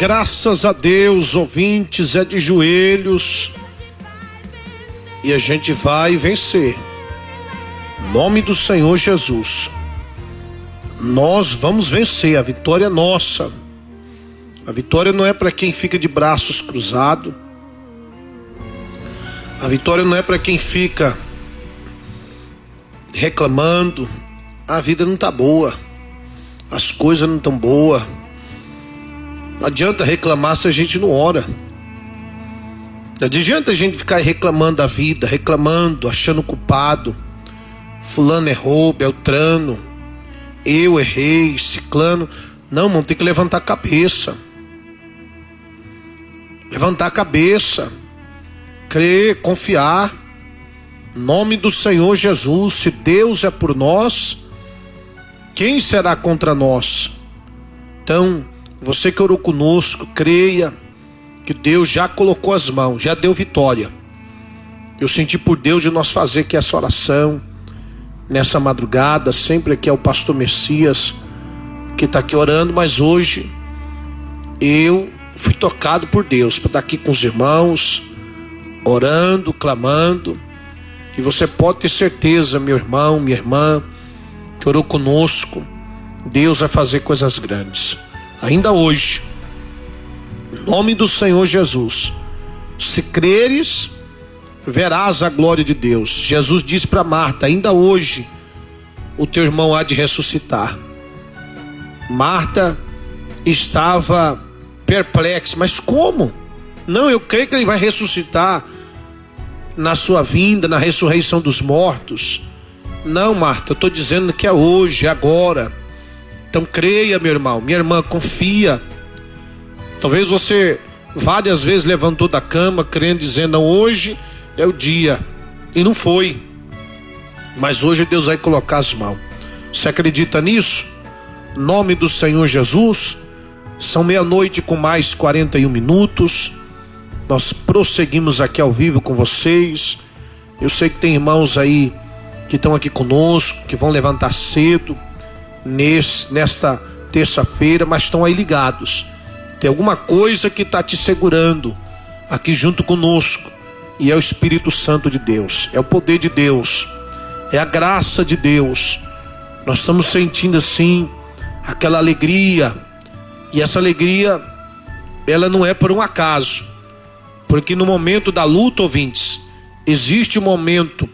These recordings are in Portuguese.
Graças a Deus, ouvintes, é de joelhos e a gente vai vencer. Em nome do Senhor Jesus, nós vamos vencer, a vitória é nossa. A vitória não é para quem fica de braços cruzados. A vitória não é para quem fica reclamando. A vida não tá boa, as coisas não tão boas. Não adianta reclamar se a gente não ora. Não adianta a gente ficar reclamando da vida, reclamando, achando culpado. Fulano errou, Beltrano, eu errei, ciclano. Não, irmão, tem que levantar a cabeça. Levantar a cabeça. Crer, confiar. Em nome do Senhor Jesus, se Deus é por nós, quem será contra nós? Então, você que orou conosco, creia que Deus já colocou as mãos, já deu vitória. Eu senti por Deus de nós fazer aqui essa oração nessa madrugada. Sempre aqui é o pastor Messias que está aqui orando, mas hoje eu fui tocado por Deus para estar aqui com os irmãos, orando, clamando. E você pode ter certeza, meu irmão, minha irmã, que orou conosco, Deus vai fazer coisas grandes. Ainda hoje, em nome do Senhor Jesus, se creres, verás a glória de Deus. Jesus disse para Marta: ainda hoje o teu irmão há de ressuscitar. Marta estava perplexa, mas como? Não, eu creio que ele vai ressuscitar na sua vinda, na ressurreição dos mortos. Não, Marta, eu estou dizendo que é hoje, é agora. Então creia, meu irmão, minha irmã, confia. Talvez você várias vezes levantou da cama crendo, dizendo: não, hoje é o dia, e não foi. Mas hoje Deus vai colocar as mãos. Você acredita nisso? Em nome do Senhor Jesus. São 00:00 com mais 41 minutos. Nós prosseguimos aqui ao vivo com vocês. Eu sei que tem irmãos aí que estão aqui conosco, que vão levantar cedo nesta terça-feira, mas estão aí ligados. Tem alguma coisa que está te segurando aqui junto conosco, e é o Espírito Santo de Deus, é o poder de Deus, é a graça de Deus. Nós estamos sentindo assim aquela alegria, e essa alegria ela não é por um acaso, porque no momento da luta, ouvintes, existe o momento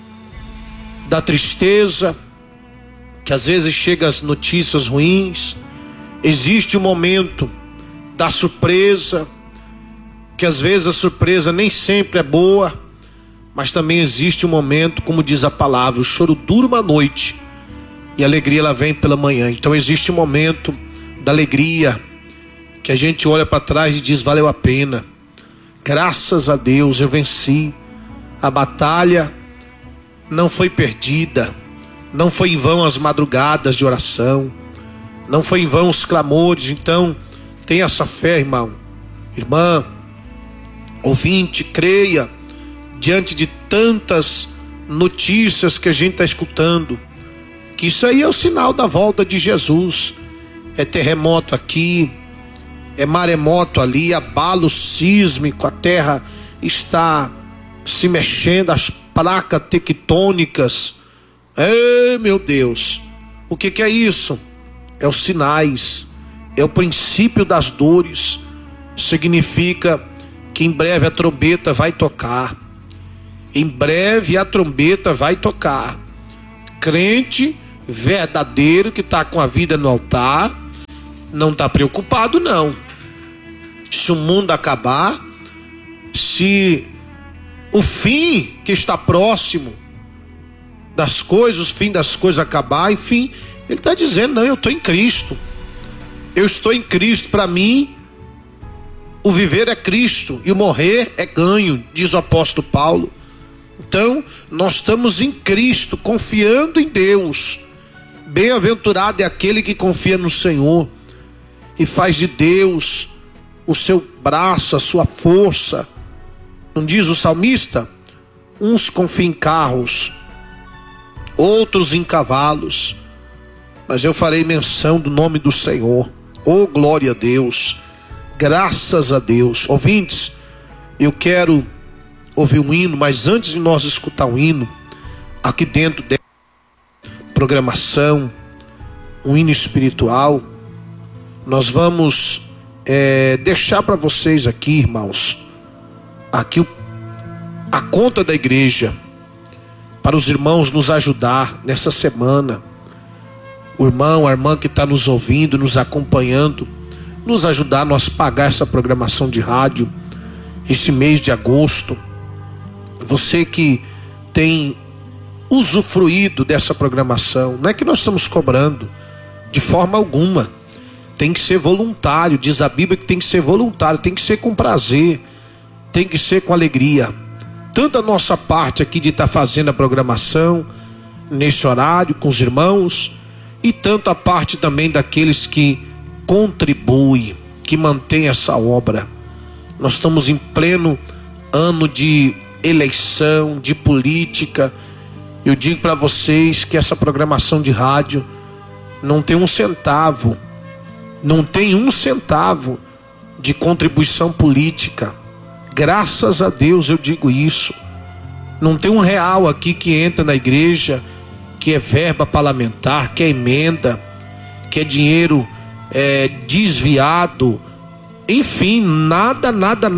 da tristeza, que às vezes chega as notícias ruins. Existe o momento da surpresa, que às vezes a surpresa nem sempre é boa, mas também existe um momento, como diz a palavra, o choro dura uma noite e a alegria ela vem pela manhã. Então existe um momento da alegria, que a gente olha para trás e diz: valeu a pena, graças a Deus eu venci. A batalha não foi perdida, não foi em vão as madrugadas de oração, não foi em vão os clamores. Então tenha essa fé, irmão, irmã, ouvinte, creia. Diante de tantas notícias que a gente está escutando, que isso aí é o sinal da volta de Jesus. É terremoto aqui, é maremoto ali, abalo sísmico, a terra está se mexendo, as placas tectônicas. Ei, meu Deus, o que é isso? É os sinais, é o princípio das dores. Significa que em breve a trombeta vai tocar. Em breve a trombeta vai tocar. Crente verdadeiro que está com a vida no altar não está preocupado, não. Se o mundo acabar, se o fim que está próximo das coisas, o fim das coisas acabar, enfim, ele está dizendo: não, eu estou em Cristo. Eu estou em Cristo. Para mim, o viver é Cristo e o morrer é ganho, diz o apóstolo Paulo. Então, nós estamos em Cristo, confiando em Deus. Bem-aventurado é aquele que confia no Senhor e faz de Deus o seu braço, a sua força. Não diz o salmista? Uns confiam em carros, outros em cavalos, mas eu farei menção do nome do Senhor. Oh, glória a Deus. Graças a Deus. Ouvintes, eu quero ouvir um hino, mas antes de nós escutar um hino, aqui dentro da programação, um hino espiritual, nós vamos deixar para vocês aqui, irmãos, aqui a conta da igreja, para os irmãos nos ajudar nessa semana. O irmão, a irmã que está nos ouvindo, nos acompanhando, nos ajudar a nós pagar essa programação de rádio, esse mês de agosto. Você que tem usufruído dessa programação, não é que nós estamos cobrando, de forma alguma. Tem que ser voluntário, diz a Bíblia que tem que ser voluntário, tem que ser com prazer, tem que ser com alegria. Tanto a nossa parte aqui de estar fazendo a programação nesse horário com os irmãos, e tanto a parte também daqueles que contribuem, que mantêm essa obra. Nós estamos em pleno ano de eleição, de política. Eu digo para vocês que essa programação de rádio não tem um centavo, não tem um centavo de contribuição política. Graças a Deus eu digo isso. Não tem R$1 aqui que entra na igreja, que é verba parlamentar, que é emenda, que é dinheiro desviado. Enfim, nada.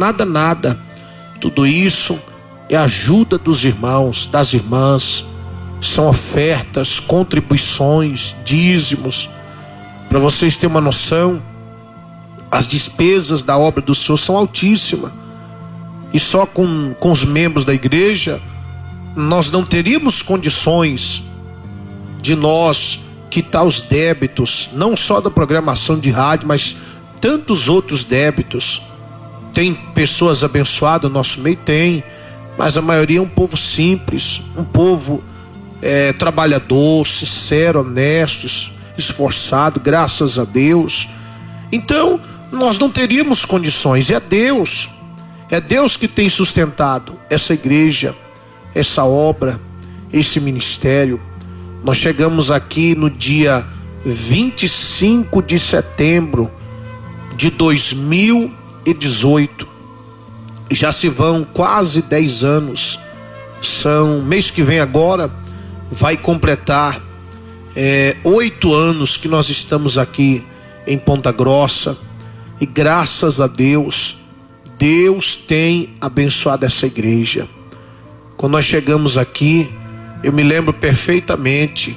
Tudo isso é ajuda dos irmãos, das irmãs. São ofertas, contribuições, dízimos. Para vocês terem uma noção, as despesas da obra do Senhor são altíssimas. E só com os membros da igreja, nós não teríamos condições de nós quitar os débitos, não só da programação de rádio, mas tantos outros débitos. Tem pessoas abençoadas no nosso meio? Tem, mas a maioria é um povo simples, um povo trabalhador, sincero, honesto, esforçado, graças a Deus. Então nós não teríamos condições. É Deus que tem sustentado essa igreja, essa obra, esse ministério. Nós chegamos aqui no dia 25 de setembro de 2018. Já se vão quase 10 anos. Mês que vem agora vai completar 8 anos que nós estamos aqui em Ponta Grossa. E graças a Deus, Deus tem abençoado essa igreja. Quando nós chegamos aqui, eu me lembro perfeitamente.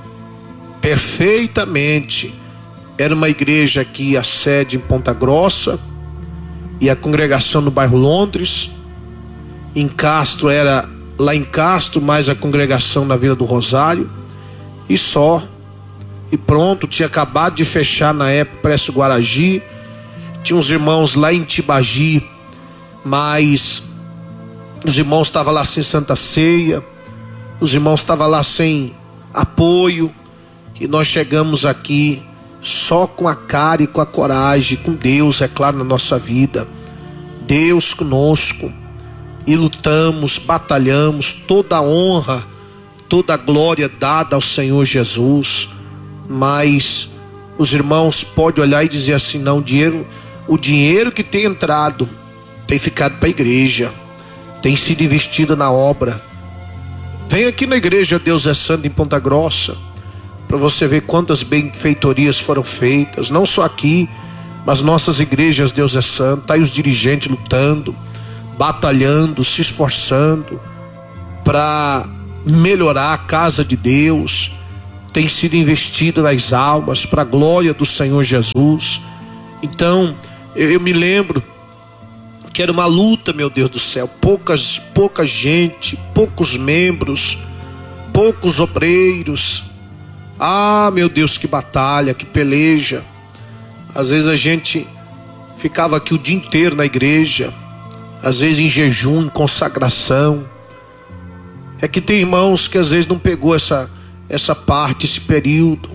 Era uma igreja aqui, a sede em Ponta Grossa, e a congregação no bairro Londres. Em Castro era lá em Castro, mais a congregação na Vila do Rosário, e só. E pronto, tinha acabado de fechar na época Preço Guaragi. Tinha uns irmãos lá em Tibagi, mas os irmãos estavam lá sem Santa Ceia, os irmãos estavam lá sem apoio. E nós chegamos aqui só com a cara e com a coragem, com Deus, é claro, na nossa vida. Deus conosco. E lutamos, batalhamos, toda a honra, toda a glória dada ao Senhor Jesus. Mas os irmãos podem olhar e dizer assim: não, o dinheiro que tem entrado tem ficado para a igreja, tem sido investido na obra. Vem aqui na igreja Deus é Santo em Ponta Grossa, para você ver quantas benfeitorias foram feitas, não só aqui, mas nossas igrejas Deus é Santo. Tá aí os dirigentes lutando, batalhando, se esforçando para melhorar a casa de Deus. Tem sido investido nas almas para a glória do Senhor Jesus. Então eu me lembro que era uma luta, meu Deus do céu, pouca gente, poucos membros, poucos obreiros. Ah, meu Deus, que batalha, que peleja. Às vezes a gente ficava aqui o dia inteiro na igreja, às vezes em jejum, em consagração. É que tem irmãos que às vezes não pegou essa parte, esse período.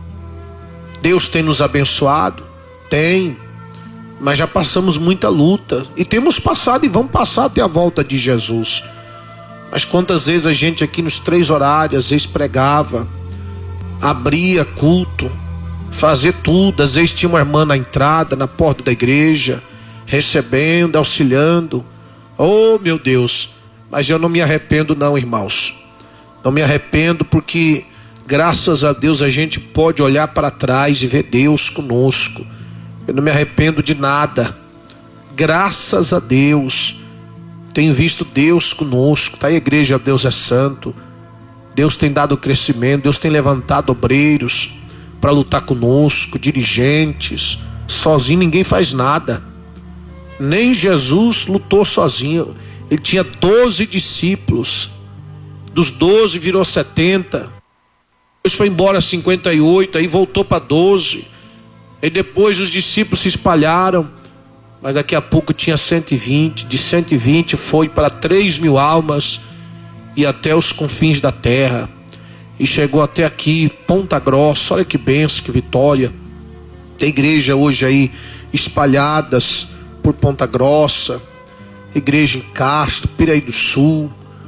Deus tem nos abençoado? Tem, mas já passamos muita luta, e temos passado e vamos passar até a volta de Jesus. Mas quantas vezes a gente aqui nos 3 horários, às vezes pregava, abria culto, fazer tudo. Às vezes tinha uma irmã na entrada, na porta da igreja, recebendo, auxiliando. Oh, meu Deus! Mas eu não me arrependo não, irmãos. Não me arrependo, porque graças a Deus a gente pode olhar para trás e ver Deus conosco. Eu não me arrependo de nada. Graças a Deus tenho visto Deus conosco. Tá, a igreja Deus é Santo. Deus tem dado crescimento. Deus tem levantado obreiros para lutar conosco, dirigentes. Sozinho ninguém faz nada. Nem Jesus lutou sozinho. Ele tinha 12 discípulos. Dos 12 virou 70. Depois foi embora 58. Aí voltou para 12. E depois os discípulos se espalharam. Mas daqui a pouco tinha 120. De 120 foi para 3.000 almas. E até os confins da terra. E chegou até aqui, Ponta Grossa. Olha que bênção, que vitória. Tem igreja hoje aí espalhadas por Ponta Grossa. Igreja em Castro, Piraí do Sul,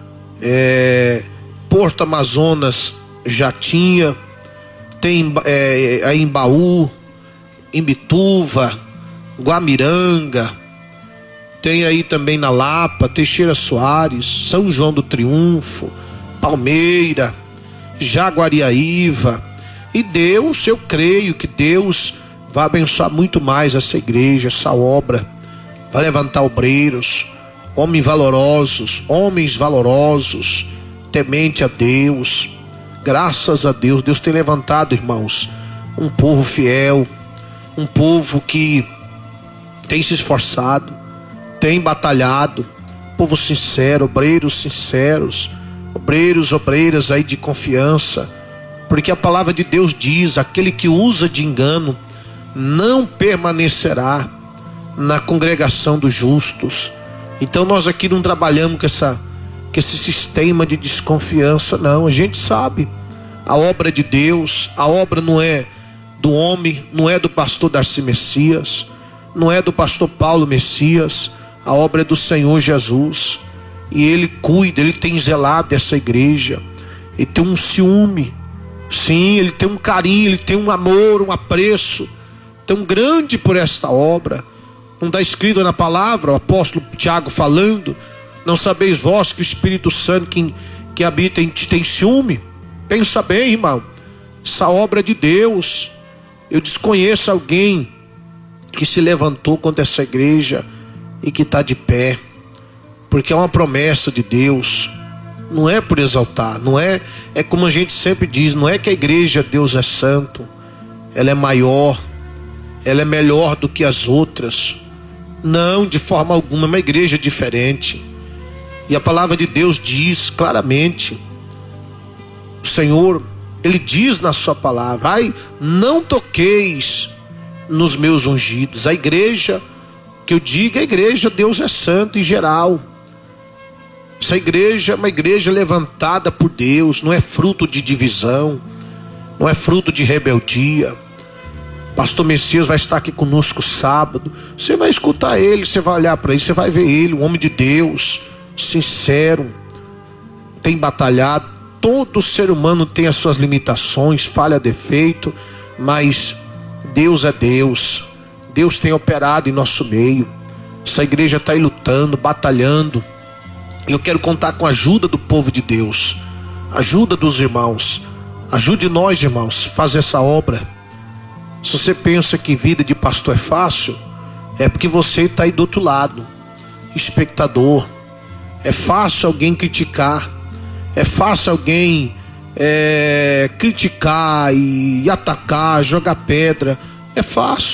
Porto Amazonas já tinha. Tem aí em Baú, em Bituva, Guamiranga. Tem aí também na Lapa, Teixeira Soares, São João do Triunfo, Palmeira, Jaguariaíva. E Deus, eu creio que Deus vai abençoar muito mais essa igreja, essa obra. Vai levantar obreiros, homens valorosos, temente a Deus. Graças a Deus, Deus tem levantado, irmãos, um povo fiel, um povo que tem se esforçado, tem batalhado, povo sincero, obreiros sinceros, obreiras aí de confiança, porque a palavra de Deus diz: aquele que usa de engano não permanecerá na congregação dos justos. Então nós aqui não trabalhamos com esse sistema de desconfiança, não. A gente sabe a obra de Deus. A obra não é do homem, não é do pastor Darcy Messias, não é do pastor Paulo Messias. A obra é do Senhor Jesus, e Ele cuida, Ele tem zelado essa igreja. Ele tem um ciúme, sim, Ele tem um carinho, Ele tem um amor, um apreço tão grande por esta obra. Não está escrito na palavra, o apóstolo Tiago falando: não sabeis vós que o Espírito Santo que habita em ti tem ciúme? Pensa bem, irmão, essa obra é de Deus. Eu desconheço alguém que se levantou contra essa igreja e que está de pé, porque é uma promessa de Deus. Não é por exaltar, não é como a gente sempre diz, não é que a igreja Deus é santo, ela é maior, ela é melhor do que as outras. Não, de forma alguma. É uma igreja diferente. E a palavra de Deus diz claramente, o Senhor, Ele diz na sua palavra: ai, não toqueis nos meus ungidos. A igreja que eu digo, a igreja Deus é santo em geral. Essa igreja é uma igreja levantada por Deus, não é fruto de divisão, não é fruto de rebeldia. Pastor Messias vai estar aqui conosco sábado. Você vai escutar ele, você vai olhar para ele, você vai ver ele, um homem de Deus, sincero, tem batalhado. Todo ser humano tem as suas limitações, falha, defeito, mas Deus é Deus. Deus tem operado em nosso meio. Essa igreja está aí lutando, batalhando. Eu quero contar com a ajuda do povo de Deus, ajuda dos irmãos. Ajude nós, irmãos, a fazer essa obra. Se você pensa que vida de pastor é fácil, é porque você está aí do outro lado, espectador. É fácil alguém criticar, é fácil alguém criticar e atacar, jogar pedra. É fácil.